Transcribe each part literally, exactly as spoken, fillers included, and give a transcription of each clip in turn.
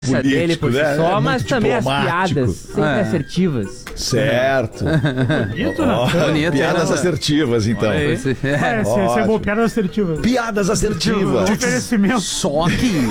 político, dele por si né? só, É mas também as diplomático. piadas sempre É. assertivas. Certo. Bonito, né? Ó, Bonito, piadas né? assertivas, então. É, É, você é Ótimo. bom, piada assertiva. Piadas assertivas. Oferecimento. Só que...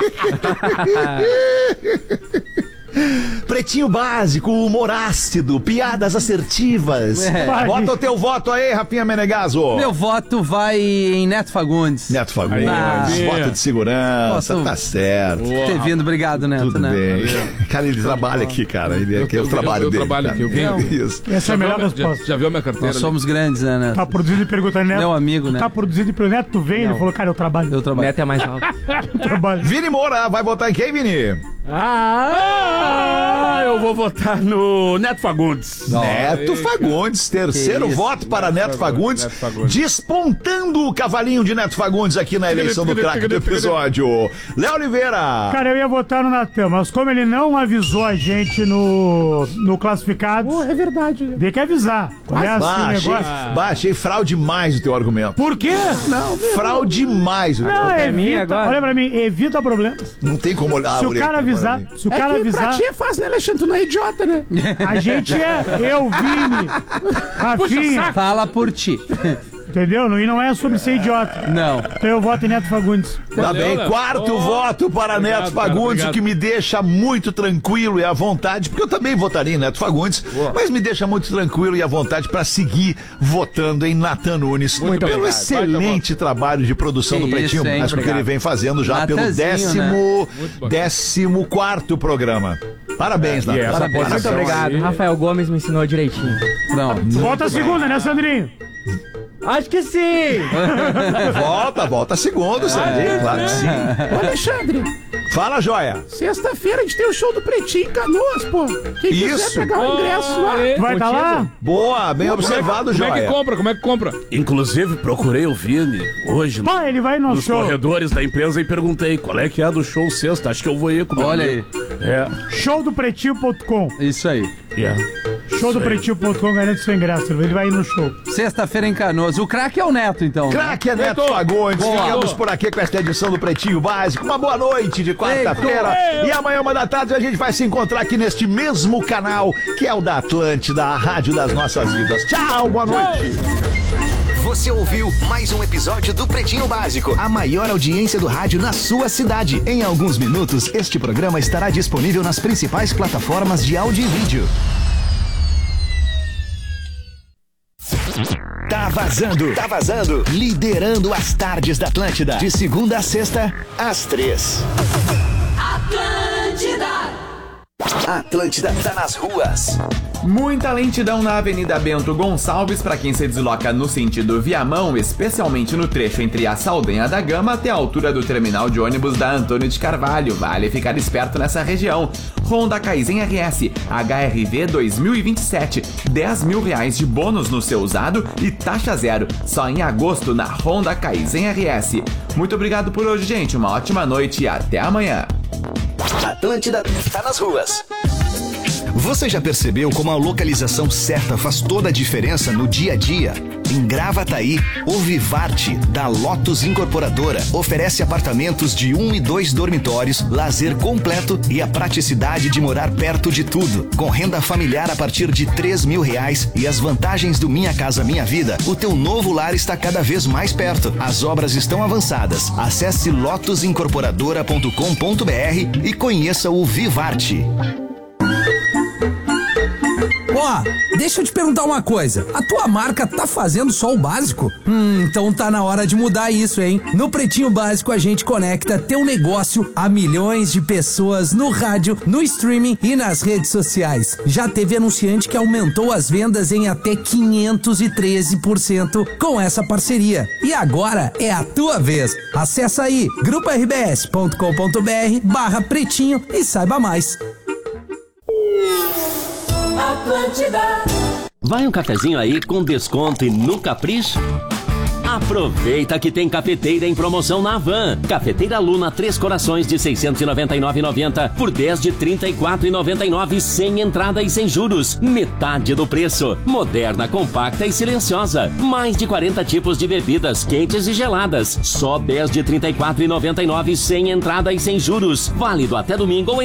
Pretinho básico, humor ácido, piadas assertivas. É. Bota o teu voto aí, Rafinha Menegaso. Meu voto vai em Neto Fagundes. Neto Fagundes, Ah. voto de segurança, Voto- tá certo. Ter vindo, obrigado, Neto, Tudo né? bem. Cara, ele trabalha aqui, cara. Ele é, que é o eu- trabalho eu dele. trabalho cara. aqui, eu venho. Isso. Essa é a melhor viu, já, resposta. já viu a minha carteira? Nós somos grandes, né, Neto? Tá produzido e pergunta, Neto. Meu amigo, né? Tá produzido e pergunta, Neto, tu vem? Ele falou, cara, eu trabalho. Eu O trabalho. Neto é mais alto. Eu trabalho. Vini Moura, vai votar em quem, Vini? Ah, eu vou votar no Neto Fagundes. Neto Fagundes, terceiro Que isso. voto para Neto Fagundes, Neto Fagundes. despontando o cavalinho de Neto Fagundes aqui na eleição do craque do episódio. Léo Oliveira. Cara, eu ia votar no Natan, mas como ele não avisou a gente no, no classificado. É verdade. Tem que avisar. Começa Bah, o achei, negócio. bah, achei fraude demais o teu argumento. Por quê? Não, Fraude demais o teu não, argumento. é minha evita. agora. Olha pra mim, evita problemas. Não tem como olhar Se a o orelha cara agora, avisar, né? se o cara avisar, é fácil, né, Alexandre? Tu não é idiota, né? a gente é eu, Vini, Rafinha, Fala por ti. entendeu? E não é sobre ser idiota. Não. Então eu voto em Neto Fagundes. Tá Valeu, bem, Léo. quarto Oh, voto para obrigado, Neto cara, Fagundes, o obrigado. que me deixa muito tranquilo e à vontade, porque eu também votaria em Neto Fagundes, mas me deixa muito tranquilo e à vontade para seguir votando em Natan Nunes, Muito pelo obrigado. excelente trabalho de produção Que do Pretinho isso, hein? Básico que ele Obrigado. vem fazendo já pelo Natanzinho, décimo, Muito bom. décimo quarto programa. Parabéns, Natan. essa Parabéns. posição Muito obrigado. aí. Rafael Gomes me ensinou direitinho. Pronto. Volta a segunda, né, Sandrinho? Acho que sim! Volta, volta segundo, Sandrinho, claro que sim. Ô, Alexandre, Fala, joia. sexta-feira a gente tem o show do Pretinho em Canoas, pô. Quem Isso. quiser pegar o ingresso lá. Aê. Tu vai estar lá? Boa, bem observado, Como é que joia. compra? Como é que compra? Inclusive, procurei o Vini hoje Pô, ele vai no nos show. corredores da empresa e perguntei qual é que é a do show sexta. Acho que eu vou ir com o meu Olha amigo. É. show do pretinho ponto com. Isso aí. é. show do pretinho ponto com, garante seu ingresso. Ele vai ir no show. Sexta-feira em Canoas. O craque é o Neto, então. né? Craque é Neto Neto. Fagundes. Boa. Ficamos por aqui com esta edição do Pretinho Básico. Uma boa noite de quarta-feira. E amanhã, uma da tarde, a gente vai se encontrar aqui neste mesmo canal, que é o da Atlântida, a rádio das nossas vidas. Tchau, boa noite. Você ouviu mais um episódio do Pretinho Básico, a maior audiência do rádio na sua cidade. Em alguns minutos, este programa estará disponível nas principais plataformas de áudio e vídeo. Tá vazando, tá vazando. Liderando as tardes da Atlântida. De segunda a sexta, às três. Atlântida tá nas ruas. Muita lentidão na Avenida Bento Gonçalves para quem se desloca no sentido Viamão, especialmente no trecho entre a Saldanha da Gama até a altura do terminal de ônibus da Antônio de Carvalho. Vale ficar esperto nessa região. Honda Kaizen R S H R V dois mil e vinte e sete, dez mil reais de bônus no seu usado e taxa zero, só em agosto na Honda Kaizen R S. Muito obrigado por hoje, gente. Uma ótima noite e até amanhã. Atlântida tá nas ruas. Você já percebeu como a localização certa faz toda a diferença no dia a dia? Em Gravataí, o Vivarte, da Lotus Incorporadora, oferece apartamentos de um e dois dormitórios, lazer completo e a praticidade de morar perto de tudo. Com renda familiar a partir de três mil reais e as vantagens do Minha Casa Minha Vida, o teu novo lar está cada vez mais perto. As obras estão avançadas. Acesse lotus incorporadora ponto com ponto br e conheça o Vivarte. Ó, deixa eu te perguntar uma coisa. A tua marca tá fazendo só o básico? Hum, então tá na hora de mudar isso, hein? No Pretinho Básico a gente conecta teu negócio a milhões de pessoas no rádio, no streaming e nas redes sociais. Já teve anunciante que aumentou as vendas em até quinhentos e treze por cento com essa parceria. E agora é a tua vez. Acessa aí grupo r b s ponto com ponto b r barra pretinho e saiba mais. Atlântida. Vai um cafezinho aí com desconto e no capricho? Aproveita que tem cafeteira em promoção na Havan. Cafeteira Luna Três Corações de seiscentos e noventa e nove reais e noventa centavos por dez de trinta e quatro reais e noventa e nove centavos sem entrada e sem juros. Metade do preço. Moderna, compacta e silenciosa. Mais de quarenta tipos de bebidas quentes e geladas. Só dez de trinta e quatro reais e noventa e nove centavos sem entrada e sem juros. Válido até domingo ou em